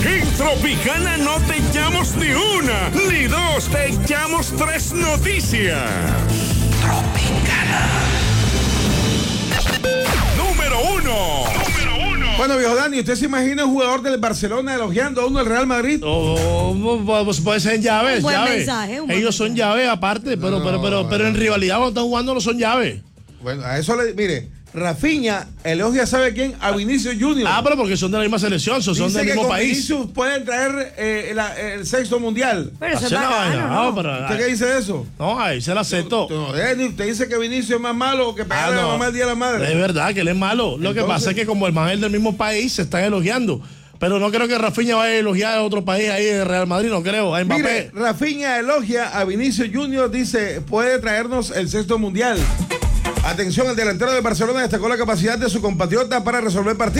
En Tropicana no te echamos ni una, ni dos, te echamos tres noticias. Tropicana. Número uno. Bueno, viejo Dani, ¿usted se imagina un jugador del Barcelona elogiando a uno del Real Madrid? Pues puede ser en llaves. Un buen llaves. mensaje, un buen Ellos son mensaje. llaves aparte, pero en rivalidad cuando están jugando no son llaves. Bueno, a eso mire, Rafinha elogia, ¿sabe quién? A Vinicius Junior. Pero porque son de la misma selección, son Dice del que mismo con país. Vinicius pueden traer el sexto mundial. Pero eso es Hacer la bacano, vaina, ¿no? pero ¿Usted qué dice de eso? no, ahí se la aceptó. Usted dice que Vinicius es más malo que pegarle a la mamá el día de la madre. Es verdad que él es malo. Lo que pasa es que como el man es del mismo país, se están elogiando. Pero no creo que Rafinha vaya a elogiar a otro país ahí de Real Madrid, no creo. A Mbappé. Mire, Rafinha elogia a Vinicius Junior, dice, puede traernos el sexto mundial. Atención, el delantero de Barcelona destacó la capacidad de su compatriota para resolver partidos.